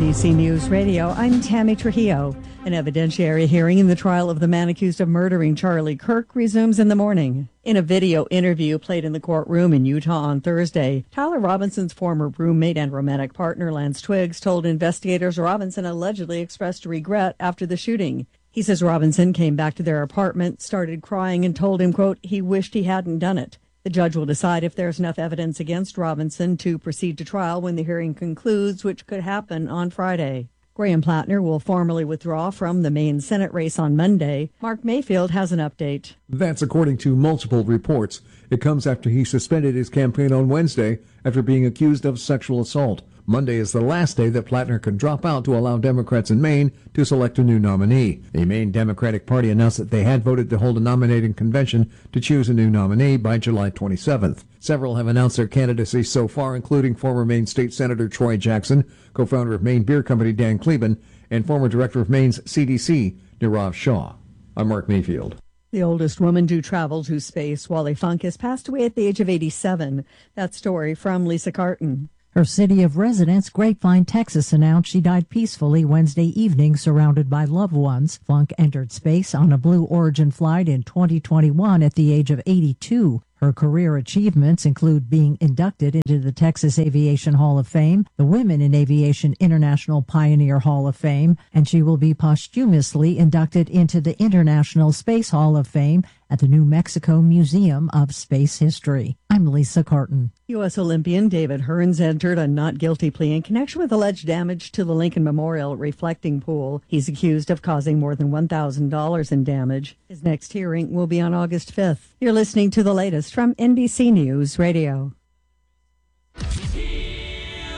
NBC News Radio, I'm Tammy Trujillo. An evidentiary hearing in the trial of the man accused of murdering Charlie Kirk resumes in the morning. In a video interview played in the courtroom in Utah on Thursday, Tyler Robinson's former roommate and romantic partner, Lance Twiggs, told investigators Robinson allegedly expressed regret after the shooting. He says Robinson came back to their apartment, started crying, and told him, quote, he wished he hadn't done it. The judge will decide if there's enough evidence against Robinson to proceed to trial when the hearing concludes, which could happen on Friday. Graham Plattner will formally withdraw from the Maine Senate race on Monday. Mark Mayfield has an update. That's according to multiple reports. It comes after he suspended his campaign on Wednesday after being accused of sexual assault. Monday is the last day that Plattner can drop out to allow Democrats in Maine to select a new nominee. The Maine Democratic Party announced that they had voted to hold a nominating convention to choose a new nominee by July 27th. Several have announced their candidacy so far, including former Maine State Senator Troy Jackson, co-founder of Maine Beer Company Dan Kleben, and former director of Maine's CDC, Nirav Shah. I'm Mark Mayfield. The oldest woman to travel to space, Wally Funk, has passed away at the age of 87. That story from Lisa Carton. Her city of residence, Grapevine, Texas, announced she died peacefully Wednesday evening surrounded by loved ones. Funk entered space on a Blue Origin flight in 2021 at the age of 82. Her career achievements include being inducted into the Texas Aviation Hall of Fame, the Women in Aviation International Pioneer Hall of Fame, and she will be posthumously inducted into the International Space Hall of Fame at the New Mexico Museum of Space History. I'm Lisa Carton. U.S. Olympian David Hearns entered a not guilty plea in connection with alleged damage to the Lincoln Memorial reflecting pool. He's accused of causing more than $1,000 in damage. His next hearing will be on August 5th. You're listening to the latest from NBC News Radio.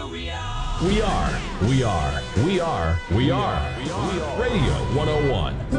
We are Radio 101.